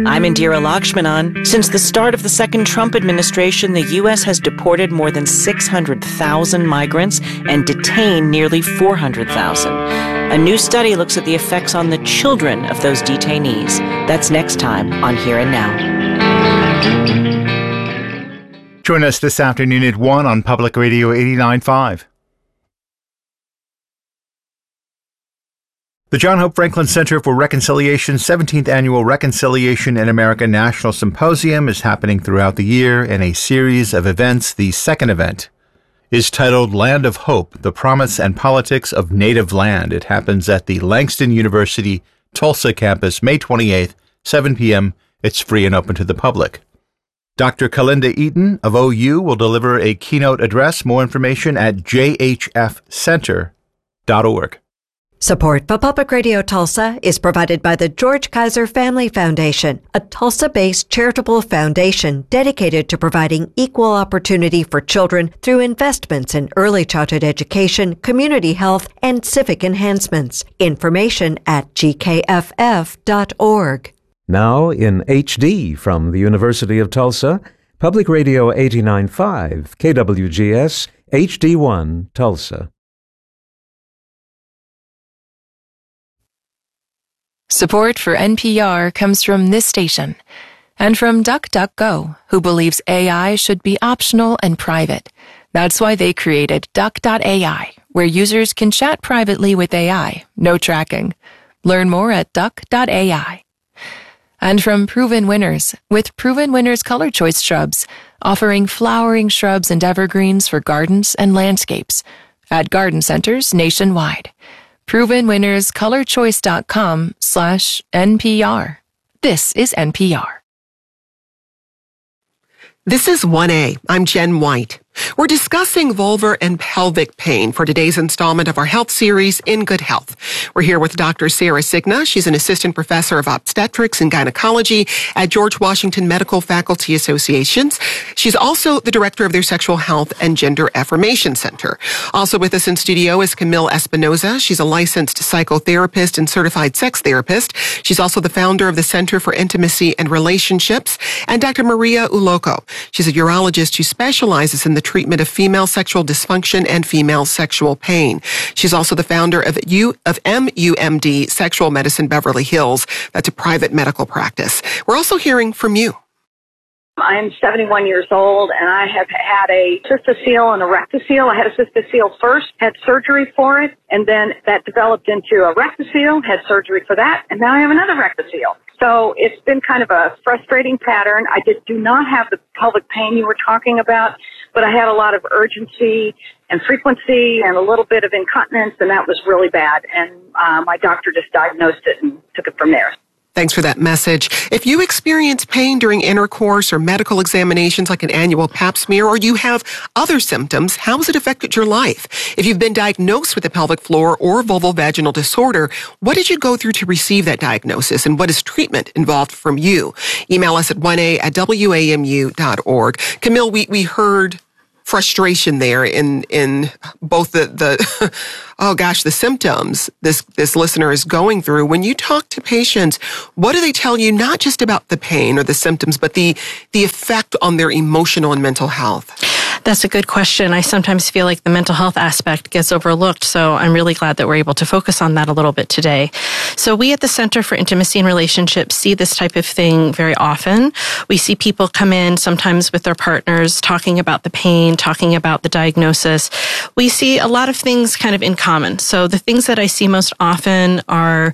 I'm Indira Lakshmanan. Since the start of the second Trump administration, the U.S. has deported more than 600,000 migrants and detained nearly 400,000. A new study looks at the effects on the children of those detainees. That's next time on Here and Now. Join us this afternoon at 1 on Public Radio 89.5. The John Hope Franklin Center for Reconciliation's 17th Annual Reconciliation in America National Symposium is happening throughout the year in a series of events. The second event is titled Land of Hope, The Promise and Politics of Native Land. It happens at the Langston University Tulsa campus, May 28th, 7 p.m. It's free and open to the public. Dr. Kalinda Eaton of OU will deliver a keynote address. More information at jhfcenter.org. Support for Public Radio Tulsa is provided by the George Kaiser Family Foundation, a Tulsa-based charitable foundation dedicated to providing equal opportunity for children through investments in early childhood education, community health, and civic enhancements. Information at gkff.org. Now in HD from the University of Tulsa, Public Radio 89.5, KWGS, HD1, Tulsa. Support for NPR comes from this station and from DuckDuckGo, who believes AI should be optional and private. That's why they created Duck.ai, where users can chat privately with AI, no tracking. Learn more at Duck.ai. And from Proven Winners, with Proven Winners Color Choice Shrubs, offering flowering shrubs and evergreens for gardens and landscapes at garden centers nationwide. ProvenWinnersColorChoice.com/NPR. This is NPR. This is 1A. I'm Jen White. We're discussing vulvar and pelvic pain for today's installment of our health series, In Good Health. We're here with Dr. Sarah Cigna. She's an assistant professor of obstetrics and gynecology at George Washington Medical Faculty Associations. She's also the director of their Sexual Health and Gender Affirmation Center. Also with us in studio is Camille Espinoza. She's a licensed psychotherapist and certified sex therapist. She's also the founder of the Center for Intimacy and Relationships. And Dr. Maria Ulloco. She's a urologist who specializes in the treatment of female sexual dysfunction and female sexual pain. She's also the founder of MUMD Sexual Medicine Beverly Hills. That's a private medical practice. We're also hearing from you. I'm 71 years old, and I have had a cystocele and a rectocele. I had a cystocele first, had surgery for it, and then that developed into a rectocele, had surgery for that, and now I have another rectocele. So it's been kind of a frustrating pattern. I do not have the pelvic pain you were talking about, but I had a lot of urgency and frequency and a little bit of incontinence, and that was really bad. And my doctor just diagnosed it and took it from there. Thanks for that message. If you experience pain during intercourse or medical examinations like an annual pap smear, or you have other symptoms, how has it affected your life? If you've been diagnosed with a pelvic floor or vulvovaginal disorder, what did you go through to receive that diagnosis, and what is treatment involved from you? Email us at 1a@wamu.org. Camille, we heard frustration there in both the the symptoms this listener is going through. When you talk to patients, what do they tell you, not just about the pain or the symptoms, but the effect on their emotional and mental health? That's a good question. I sometimes feel like the mental health aspect gets overlooked, so I'm really glad that we're able to focus on that a little bit today. So we at the Center for Intimacy and Relationships see this type of thing very often. We see people come in sometimes with their partners talking about the pain, talking about the diagnosis. We see a lot of things kind of in common. So the things that I see most often are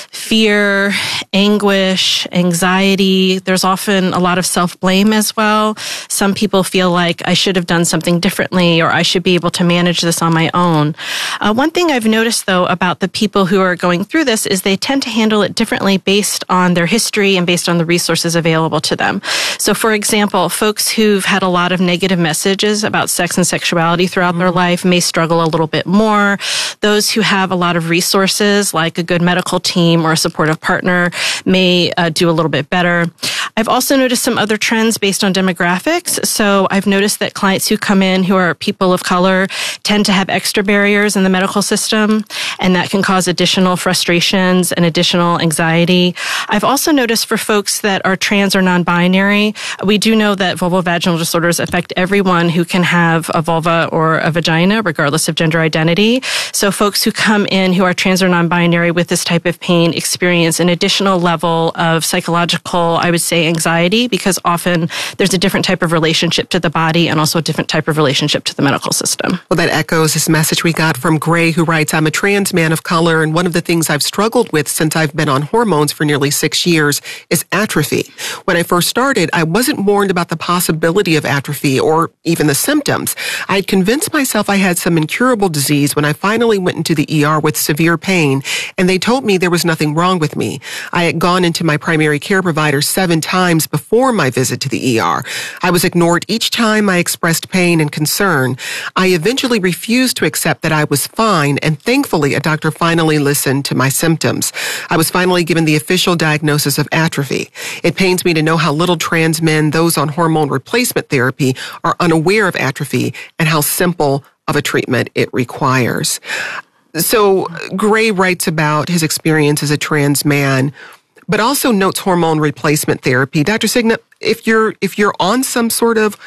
fear, anguish, anxiety. There's often a lot of self-blame as well. Some people feel like I should have done something differently, or I should be able to manage this on my own. One thing I've noticed, though, about the people who are going through this is they tend to handle it differently based on their history and based on the resources available to them. So, for example, folks who've had a lot of negative messages about sex and sexuality throughout their life may struggle a little bit more. Those who have a lot of resources, like a good medical team or a supportive partner, may do a little bit better. I've also noticed some other trends based on demographics. So I've noticed that clients who come in who are people of color tend to have extra barriers in the medical system, and that can cause additional frustrations and additional anxiety. I've also noticed for folks that are trans or non-binary, we do know that vulvovaginal disorders affect everyone who can have a vulva or a vagina, regardless of gender identity. So folks who come in who are trans or non-binary with this type of pain experience an additional level of psychological, I would say, anxiety, because often there's a different type of relationship to the body and also a different type of relationship to the medical system. Well, that echoes this message we got from Gray, who writes, I'm a trans man of color, and one of the things I've struggled with since I've been on hormones for nearly 6 years is atrophy. When I first started, I wasn't warned about the possibility of atrophy or even the symptoms. I had convinced myself I had some incurable disease when I finally went into the ER with severe pain, and they told me there was nothing wrong with me. I had gone into my primary care provider 7 times before my visit to the ER. I was ignored each time I expressed pain and concern. I eventually refused to accept that I was fine, and thankfully a doctor finally listened to my symptoms. I was finally given the official diagnosis of atrophy. It pains me to know how little trans men, those on hormone replacement therapy, are unaware of atrophy and how simple of a treatment it requires. So Gray writes about his experience as a trans man, but also notes hormone replacement therapy. Dr. Cigna, if you're on some sort of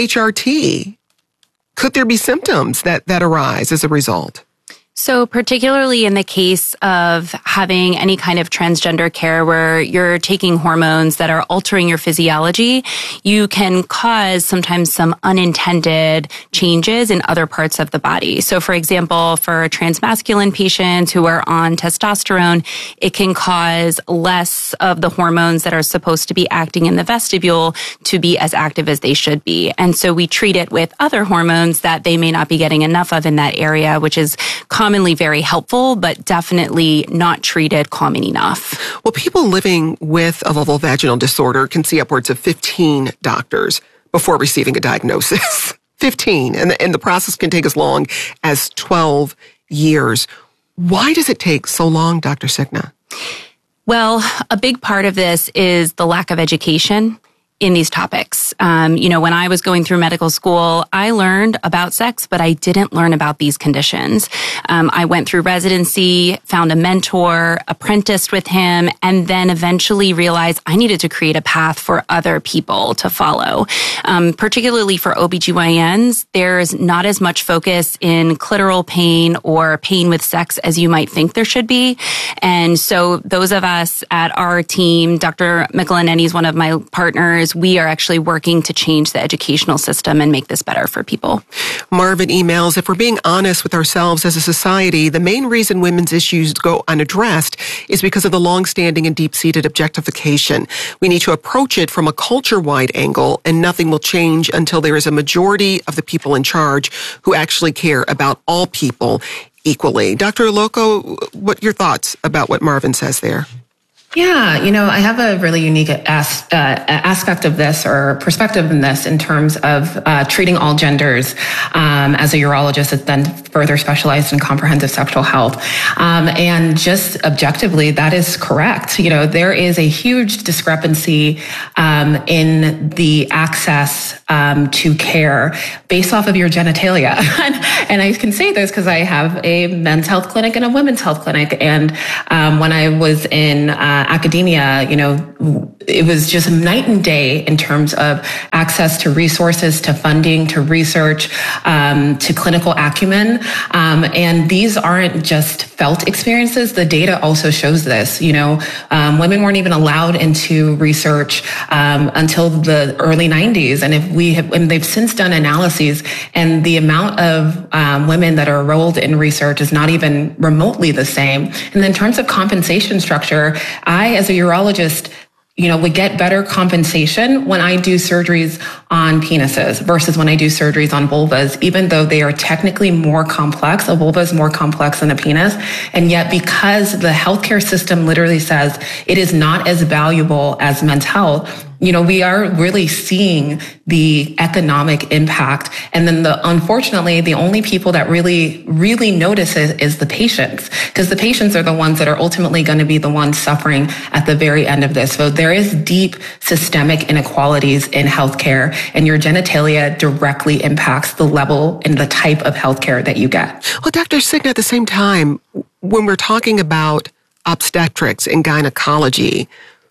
HRT, could there be symptoms that arise as a result? So particularly in the case of having any kind of transgender care where you're taking hormones that are altering your physiology, you can cause sometimes some unintended changes in other parts of the body. So for example, for transmasculine patients who are on testosterone, it can cause less of the hormones that are supposed to be acting in the vestibule to be as active as they should be. And so we treat it with other hormones that they may not be getting enough of in that area, which is commonly very helpful, but definitely not treated common enough. Well, people living with a vulvovaginal disorder can see upwards of 15 doctors before receiving a diagnosis. 15. And the process can take as long as 12 years. Why does it take so long, Dr. Cigna? Well, a big part of this is the lack of education in these topics. When I was going through medical school, I learned about sex, but I didn't learn about these conditions. I went through residency, found a mentor, apprenticed with him, and then eventually realized I needed to create a path for other people to follow. Particularly for OBGYNs, there's not as much focus in clitoral pain or pain with sex as you might think there should be. And so those of us at our team, Dr. Michelinetti is one of my partners, we are actually working to change the educational system and make this better for people. Marvin emails, if we're being honest with ourselves as a society, the main reason women's issues go unaddressed is because of the long-standing and deep-seated objectification. We need to approach it from a culture-wide angle, and nothing will change until there is a majority of the people in charge who actually care about all people equally. Dr. Loco, what are your thoughts about what Marvin says there? Yeah, I have a really unique aspect of this or perspective in this in terms of treating all genders as a urologist that's then further specialized in comprehensive sexual health. And just objectively, that is correct. There is a huge discrepancy in the access to care based off of your genitalia. And I can say this because I have a men's health clinic and a women's health clinic. And when I was in academia, it was just night and day in terms of access to resources, to funding, to research, to clinical acumen. And these aren't just felt experiences. The data also shows this. Women weren't even allowed into research until the early 90s. And they've since done analyses, and the amount of women that are enrolled in research is not even remotely the same. And in terms of compensation structure, I, as a urologist, we get better compensation when I do surgeries on penises versus when I do surgeries on vulvas, even though they are technically more complex. A vulva is more complex than a penis. And yet, because the healthcare system literally says it is not as valuable as men's health, we are really seeing the economic impact. And then unfortunately, the only people that really, really notice it is the patients, because the patients are the ones that are ultimately going to be the ones suffering at the very end of this. So there is deep systemic inequalities in healthcare, and your genitalia directly impacts the level and the type of healthcare that you get. Well, Dr. Cigna, at the same time, when we're talking about obstetrics and gynecology,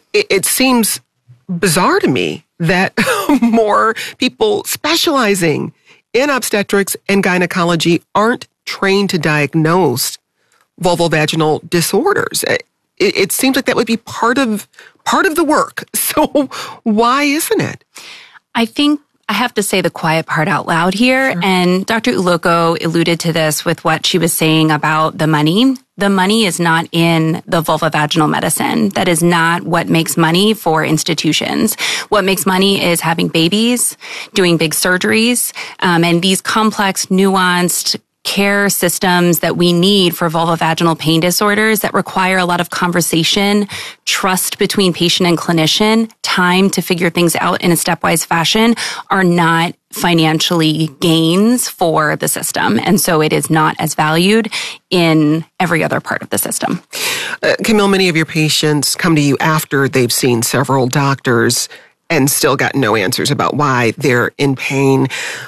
it seems bizarre to me that more people specializing in obstetrics and gynecology aren't trained to diagnose vulvovaginal disorders. It seems like that would be part of the work. So why isn't it? I think I have to say the quiet part out loud here. Sure. And Dr. Uloko alluded to this with what she was saying about the money. The money is not in the vulvovaginal medicine. That is not what makes money for institutions. What makes money is having babies, doing big surgeries, and these complex, nuanced care systems that we need for vulvovaginal pain disorders that require a lot of conversation, trust between patient and clinician, time to figure things out in a stepwise fashion are not financially gains for the system. And so it is not as valued in every other part of the system. Camille, many of your patients come to you after they've seen several doctors and still got no answers about why they're in pain.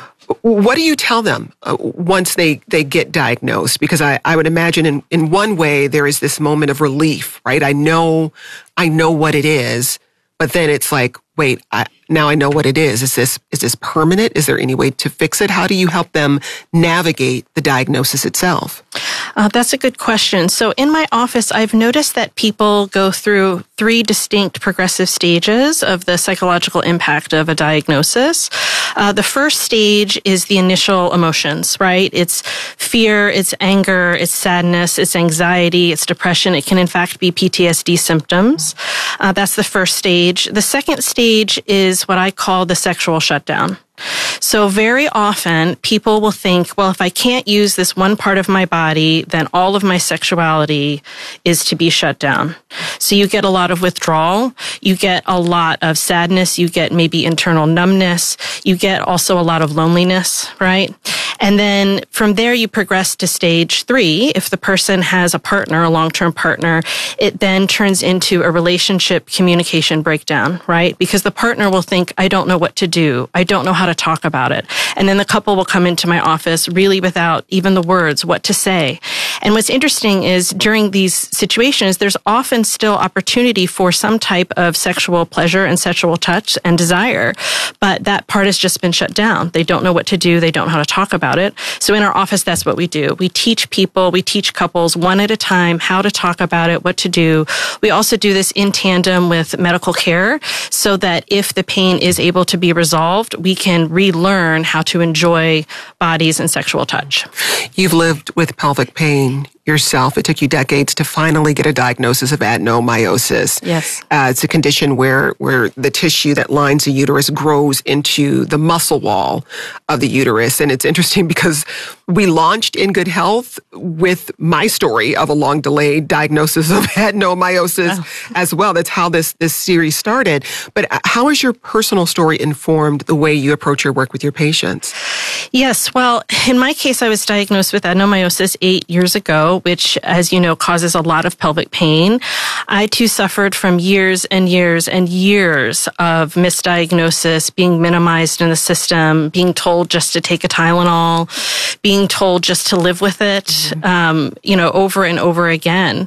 What do you tell them once they get diagnosed? Because I would imagine in one way there is this moment of relief, right? I know what it is, but then it's like, wait, now I know what it is. Is this permanent? Is there any way to fix it? How do you help them navigate the diagnosis itself? That's a good question. So in my office, I've noticed that people go through 3 distinct progressive stages of the psychological impact of a diagnosis. The first stage is the initial emotions, right? It's fear, it's anger, it's sadness, it's anxiety, it's depression. It can in fact be PTSD symptoms. That's the first stage. The second stage is what I call the sexual shutdown. So very often people will think, well, if I can't use this one part of my body, then all of my sexuality is to be shut down. So you get a lot of withdrawal. You get a lot of sadness. You get maybe internal numbness. You get also a lot of loneliness, right? And then from there, you progress to stage 3. If the person has a partner, a long-term partner, it then turns into a relationship communication breakdown, right? Because the partner will think, I don't know what to do. I don't know how to talk about it. And then the couple will come into my office really without even the words, what to say. And what's interesting is during these situations, there's often still opportunity for some type of sexual pleasure and sexual touch and desire, but that part has just been shut down. They don't know what to do. They don't know how to talk about it. So in our office, that's what we do. We teach people, we teach couples one at a time how to talk about it, what to do. We also do this in tandem with medical care so that if the pain is able to be resolved, we can relearn how to enjoy bodies and sexual touch. You've lived with pelvic pain yourself. It took you decades to finally get a diagnosis of adenomyosis. Yes. It's a condition where the tissue that lines the uterus grows into the muscle wall of the uterus. And it's interesting because we launched In Good Health with my story of a long delayed diagnosis of adenomyosis as well. That's how this series started. But how has your personal story informed the way you approach your work with your patients? Yes. Well, in my case, I was diagnosed with adenomyosis 8 years ago, which, as you know, causes a lot of pelvic pain. I too suffered from years and years and years of misdiagnosis, being minimized in the system, being told just to take a Tylenol, being told just to live with it, over and over again.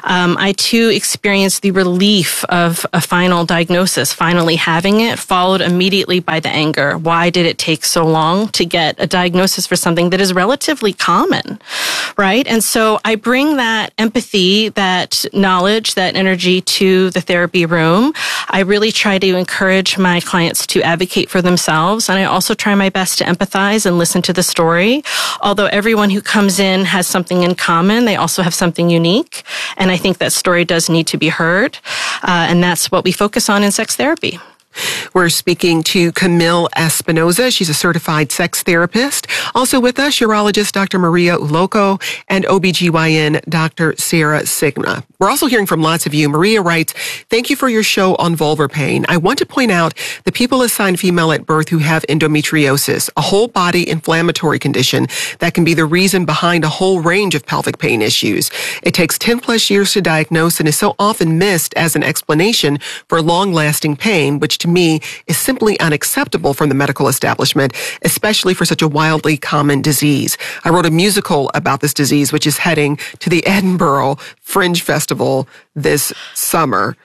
I too experienced the relief of a final diagnosis, finally having it, followed immediately by the anger. Why did it take so long to get a diagnosis for something that is relatively common, right? And so I bring that empathy, that knowledge, that energy to the therapy room. I really try to encourage my clients to advocate for themselves. And I also try my best to empathize and listen to the story. Although everyone who comes in has something in common, they also have something unique. And I think that story does need to be heard. And that's what we focus on in sex therapy. We're speaking to Camille Espinoza. She's a certified sex therapist. Also with us, urologist Dr. Maria Uloko and OBGYN Dr. Sarah Signa. We're also hearing from lots of you. Maria writes, thank you for your show on vulvar pain. I want to point out that people assigned female at birth who have endometriosis, a whole body inflammatory condition that can be the reason behind a whole range of pelvic pain issues. It takes 10 plus years to diagnose and is so often missed as an explanation for long-lasting pain, which to me is simply unacceptable from the medical establishment, especially for such a wildly common disease. I wrote a musical about this disease, which is heading to the Edinburgh Fringe Festival this summer.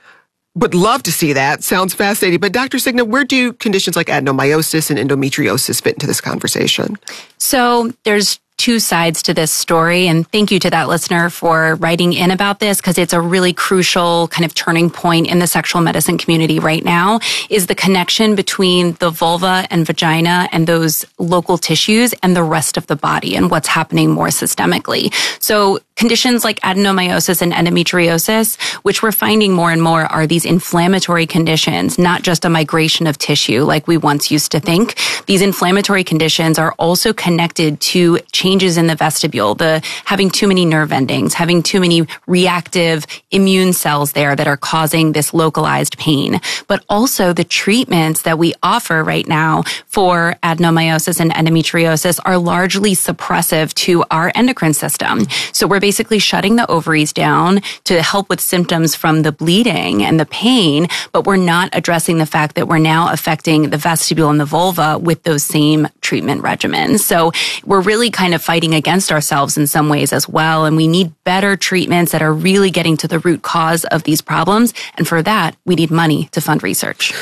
Would love to see that. Sounds fascinating. But Dr. Cigna, where do conditions like adenomyosis and endometriosis fit into this conversation? So there's two sides to this story, and thank you to that listener for writing in about this, because it's a really crucial kind of turning point in the sexual medicine community right now, is the connection between the vulva and vagina and those local tissues and the rest of the body and what's happening more systemically. So conditions like adenomyosis and endometriosis, which we're finding more and more are these inflammatory conditions, not just a migration of tissue like we once used to think. These inflammatory conditions are also connected to changes in the vestibule, the having too many nerve endings, having too many reactive immune cells there that are causing this localized pain. But also the treatments that we offer right now for adenomyosis and endometriosis are largely suppressive to our endocrine system. So we're basically shutting the ovaries down to help with symptoms from the bleeding and the pain, but we're not addressing the fact that we're now affecting the vestibule and the vulva with those same treatment regimens. So we're really kind of fighting against ourselves in some ways as well, and we need better treatments that are really getting to the root cause of these problems, and for that, we need money to fund research.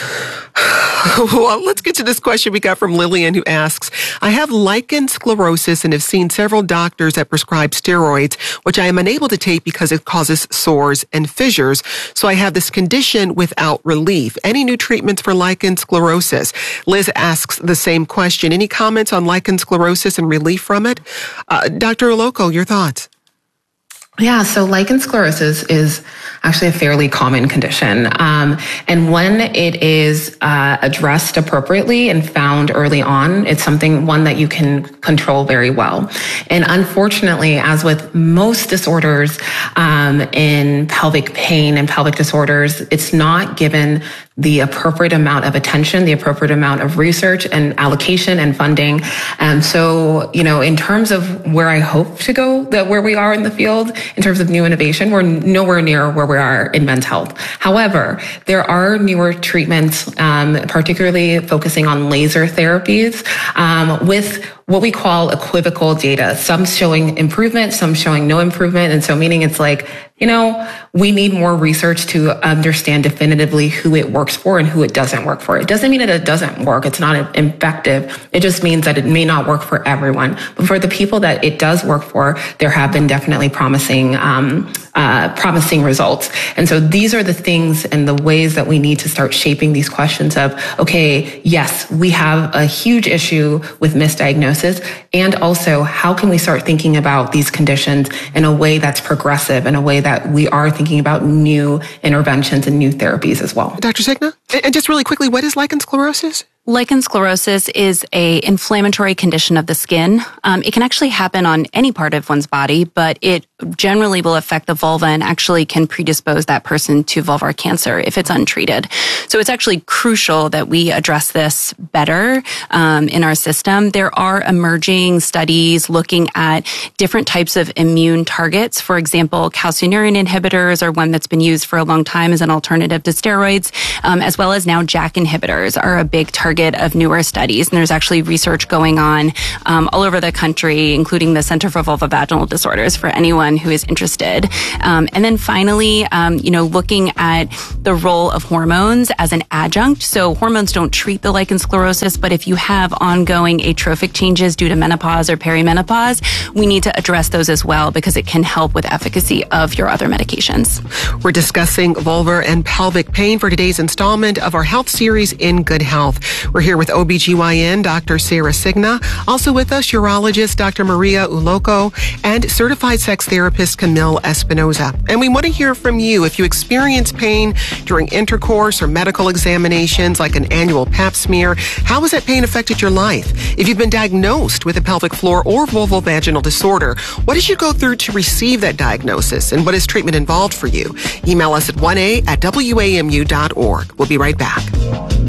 Well, let's get to this question we got from Lillian, who asks, I have lichen sclerosis and have seen several doctors that prescribe steroids, which I am unable to take because it causes sores and fissures. So I have this condition without relief. Any new treatments for lichen sclerosis? Liz asks the same question. Any comments on lichen sclerosis and relief from it? Dr. Uloko, your thoughts? Yeah, so lichen sclerosis is actually a fairly common condition. And when it is addressed appropriately and found early on, it's one that you can control very well. And unfortunately, as with most disorders in pelvic pain and pelvic disorders, it's not given the appropriate amount of attention, the appropriate amount of research and allocation and funding. So, in terms of where I hope to go, where we are in the field, in terms of new innovation, we're nowhere near where we are in men's health. However, there are newer treatments, particularly focusing on laser therapies, with what we call equivocal data, some showing improvement, some showing no improvement. And so meaning it's like, we need more research to understand definitively who it works for and who it doesn't work for. It doesn't mean that it doesn't work. It's not effective. It just means that it may not work for everyone. But for the people that it does work for, there have been definitely promising results. And so these are the things and the ways that we need to start shaping these questions of, okay, yes, we have a huge issue with misdiagnosis. And also, how can we start thinking about these conditions in a way that's progressive, in a way that we are thinking about new interventions and new therapies as well? Dr. Cigna, and just really quickly, what is lichen sclerosis? Lichen sclerosis is an inflammatory condition of the skin. It can actually happen on any part of one's body, but it generally will affect the vulva and actually can predispose that person to vulvar cancer if it's untreated. So it's actually crucial that we address this better in our system. There are emerging studies looking at different types of immune targets. For example, calcineurin inhibitors are one that's been used for a long time as an alternative to steroids, as well as now JAK inhibitors are a big target of newer studies. And there's actually research going on all over the country, including the Center for Vulvovaginal Disorders for anyone who is interested. And then finally, looking at the role of hormones as an adjunct. So hormones don't treat the lichen sclerosis, but if you have ongoing atrophic changes due to menopause or perimenopause, we need to address those as well because it can help with efficacy of your other medications. We're discussing vulvar and pelvic pain for today's installment of our health series, In Good Health. We're here with OBGYN, Dr. Sarah Cigna. Also with us, urologist Dr. Maria Uloko and certified sex therapist Camille Espinoza. And we want to hear from you if you experience pain during intercourse or medical examinations like an annual pap smear. How has that pain affected your life? If you've been diagnosed with a pelvic floor or vulvovaginal disorder, what did you go through to receive that diagnosis? And what is treatment involved for you? Email us at 1a@wamu.org. We'll be right back.